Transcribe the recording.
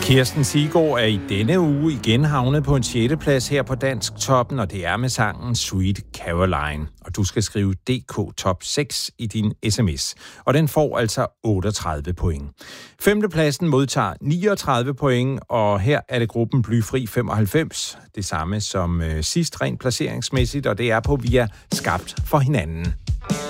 Kirsten Siggaard er i denne uge igen havnet på en 6. plads her på Dansk Toppen, og det er med sangen Sweet Caroline. Og du skal skrive DK Top 6 i din sms, og den får altså 38 point. 5. pladsen modtager 39 point, og her er det gruppen Blyfri 95. Det samme som sidst rent placeringsmæssigt, og det er på Vi er skabt for hinanden.